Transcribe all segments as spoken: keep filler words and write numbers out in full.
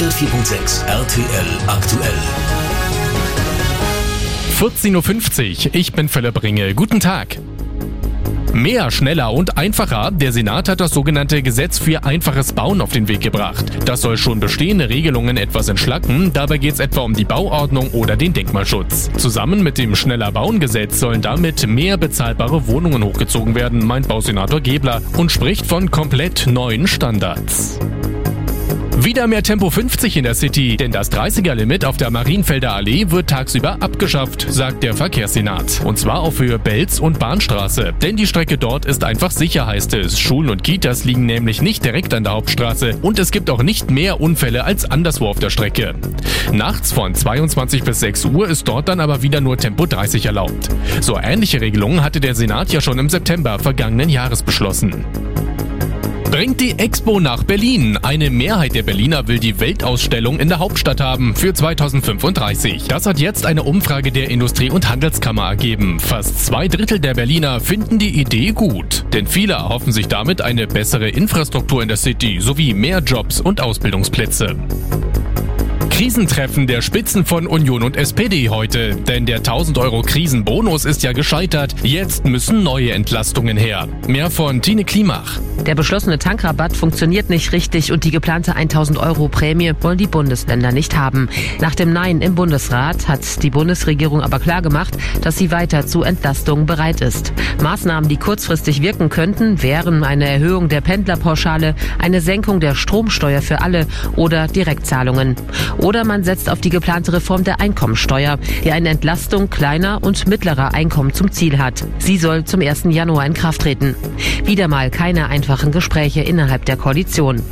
hundertvier Komma sechs R T L aktuell. vierzehn Uhr fünfzig, ich bin Philipp Ringe. Guten Tag. Mehr, schneller und einfacher. Der Senat hat das sogenannte Gesetz für einfaches Bauen auf den Weg gebracht. Das soll schon bestehende Regelungen etwas entschlacken. Dabei geht es etwa um die Bauordnung oder den Denkmalschutz. Zusammen mit dem Schneller-Bauen-Gesetz sollen damit mehr bezahlbare Wohnungen hochgezogen werden, meint Bausenator Gebler und spricht von komplett neuen Standards. Wieder mehr Tempo fünfzig in der City, denn das dreißiger-Limit auf der Marienfelder Allee wird tagsüber abgeschafft, sagt der Verkehrssenat. Und zwar auf Höhe Belz und Bahnstraße. Denn die Strecke dort ist einfach sicher, heißt es. Schulen und Kitas liegen nämlich nicht direkt an der Hauptstraße und es gibt auch nicht mehr Unfälle als anderswo auf der Strecke. Nachts von zweiundzwanzig bis sechs Uhr ist dort dann aber wieder nur Tempo dreißig erlaubt. So ähnliche Regelungen hatte der Senat ja schon im September vergangenen Jahres beschlossen. Bringt die Expo nach Berlin. Eine Mehrheit der Berliner will die Weltausstellung in der Hauptstadt haben für zweitausendfünfunddreißig. Das hat jetzt eine Umfrage der Industrie- und Handelskammer ergeben. Fast zwei Drittel der Berliner finden die Idee gut. Denn viele erhoffen sich damit eine bessere Infrastruktur in der City sowie mehr Jobs und Ausbildungsplätze. Krisentreffen der Spitzen von Union und S P D heute. Denn der tausend Euro Krisenbonus ist ja gescheitert. Jetzt müssen neue Entlastungen her. Mehr von Tine Klimach. Der beschlossene Tankrabatt funktioniert nicht richtig und die geplante tausend Euro Prämie wollen die Bundesländer nicht haben. Nach dem Nein im Bundesrat hat die Bundesregierung aber klargemacht, dass sie weiter zu Entlastungen bereit ist. Maßnahmen, die kurzfristig wirken könnten, wären eine Erhöhung der Pendlerpauschale, eine Senkung der Stromsteuer für alle oder Direktzahlungen. Oder man setzt auf die geplante Reform der Einkommensteuer, die eine Entlastung kleiner und mittlerer Einkommen zum Ziel hat. Sie soll zum ersten Januar in Kraft treten. Wieder mal keine einfachen Gespräche innerhalb der Koalition.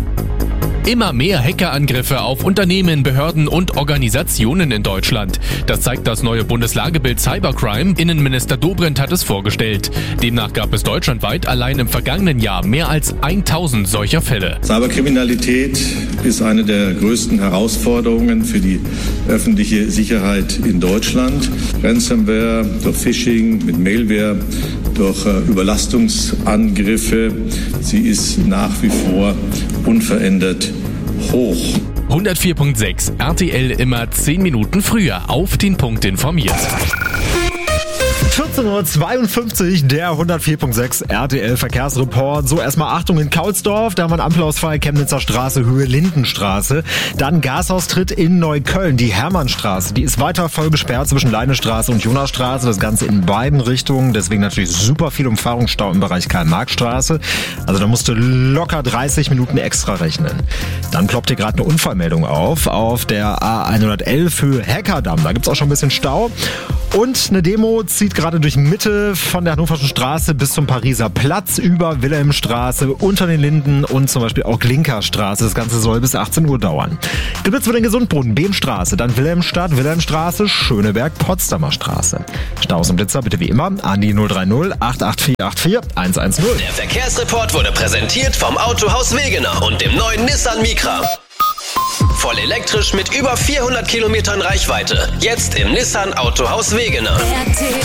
Immer mehr Hackerangriffe auf Unternehmen, Behörden und Organisationen in Deutschland. Das zeigt das neue Bundeslagebild Cybercrime. Innenminister Dobrindt hat es vorgestellt. Demnach gab es deutschlandweit allein im vergangenen Jahr mehr als tausend solcher Fälle. Cyberkriminalität ist eine der größten Herausforderungen für die öffentliche Sicherheit in Deutschland. Ransomware, durch Phishing, mit Mailware, durch Überlastungsangriffe. Sie ist nach wie vor unverändert hoch. hundertvier Komma sechs R T L immer zehn Minuten früher auf den Punkt informiert. vierzehn Uhr zweiundfünfzig, der hundertvier Komma sechs R T L Verkehrsreport. So, erstmal Achtung in Kaulsdorf, da haben wir einen Ampelausfall, Chemnitzer Straße, Höhe Lindenstraße. Dann Gasaustritt in Neukölln, die Hermannstraße, die ist weiter voll gesperrt zwischen Leinestraße und Jonasstraße. Das Ganze in beiden Richtungen, deswegen natürlich super viel Umfahrungsstau im Bereich Karl-Marx-Straße. Also da musst du locker dreißig Minuten extra rechnen. Dann ploppt hier gerade eine Unfallmeldung auf, auf der A hundertelf Höhe Heckerdamm. Da gibt's auch schon ein bisschen Stau. Und eine Demo zieht gerade durch Mitte von der Hannoverschen Straße bis zum Pariser Platz über Wilhelmstraße, unter den Linden und zum Beispiel auch Glinkerstraße. Das Ganze soll bis achtzehn Uhr dauern. Geblitzt wird den Gesundbrunnen, Behmstraße, dann Wilhelmstadt, Wilhelmstraße, Schöneberg, Potsdamer Straße. Staus und Blitzer bitte wie immer an die null drei null acht acht vier acht vier eins eins null. Der Verkehrsreport wurde präsentiert vom Autohaus Wegener und dem neuen Nissan Micra. Voll elektrisch mit über vierhundert Kilometern Reichweite. Jetzt im Nissan Autohaus Wegener. R T